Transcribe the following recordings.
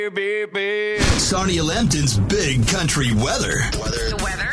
Sarnia Lambton's Big Country Weather. The weather?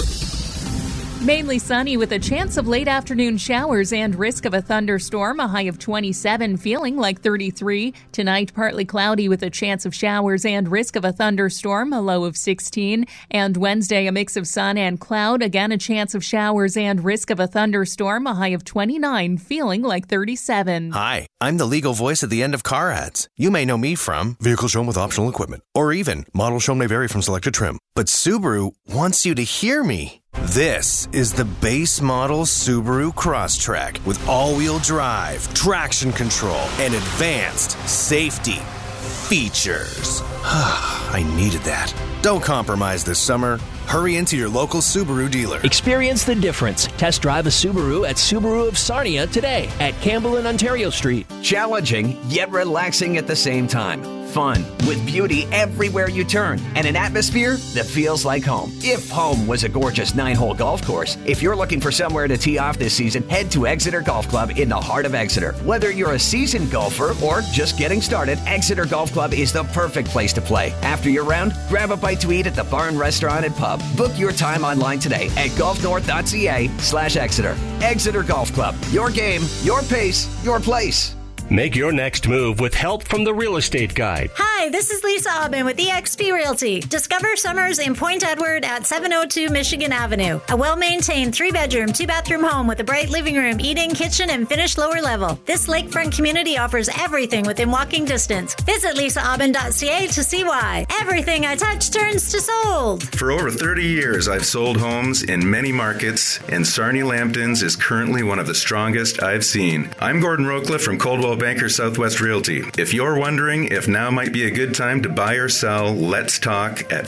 Mainly sunny with a chance of late afternoon showers and risk of a thunderstorm, a high of 27, feeling like 33. Tonight, partly cloudy with a chance of showers and risk of a thunderstorm, a low of 16. And Wednesday, a mix of sun and cloud, again a chance of showers and risk of a thunderstorm, a high of 29, feeling like 37. Hi, I'm the legal voice at the end of car ads. You may know me from Vehicle Shown with Optional Equipment, or even Model Shown may vary from selected trim. But Subaru wants you to hear me. This is the base model Subaru Crosstrek with all-wheel drive, traction control, and advanced safety features. I needed that. Don't compromise this summer. Hurry into your local Subaru dealer. Experience the difference. Test drive a Subaru at Subaru of Sarnia today at Campbell and Ontario Street. Challenging, yet relaxing at the same time. Fun, with beauty everywhere you turn, and an atmosphere that feels like home. If home was a gorgeous 9-hole golf course, if you're looking for somewhere to tee off this season, head to Exeter Golf Club in the heart of Exeter. Whether you're a seasoned golfer or just getting started, Exeter Golf Club is the perfect place to play. After your round, grab a bite to eat at the Barn Restaurant and Pub. Book your time online today at golfnorth.ca/Exeter. Exeter Golf Club. Your game, your pace, your place. Make your next move with help from the Real Estate Guide. Hi, this is Lisa Aubin with eXp Realty. Discover summers in Point Edward at 702 Michigan Avenue. A well-maintained 3-bedroom, 2-bathroom home with a bright living room, eating, kitchen, and finished lower level. This lakefront community offers everything within walking distance. Visit lisaaubin.ca to see why. Everything I touch turns to sold. For over 30 years, I've sold homes in many markets, and Sarnia Lambton's is currently one of the strongest I've seen. I'm Gordon Roqueliff from Coldwell Banker Southwest Realty. If you're wondering if now might be a good time to buy or sell, let's talk at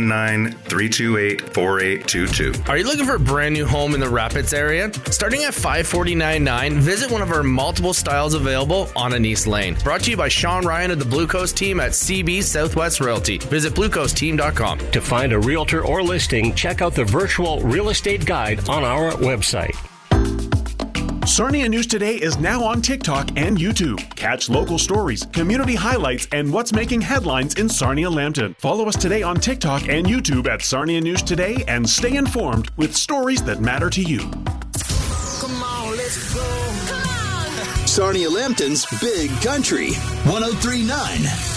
519-328-4822. Are you looking for a brand new home in the Rapids area? Starting at $549.9, visit one of our multiple styles available on Anise Lane. Brought to you by Sean Ryan of the Blue Coast team at CB Southwest Realty. Visit bluecoastteam.com. To find a realtor or listing, check out the virtual real estate guide on our website. Sarnia News Today is now on TikTok and YouTube. Catch local stories, community highlights, and what's making headlines in Sarnia Lambton. Follow us today on TikTok and YouTube at Sarnia News Today and stay informed with stories that matter to you. Come on, let's go. Come on. Sarnia Lambton's Big Country 103.9.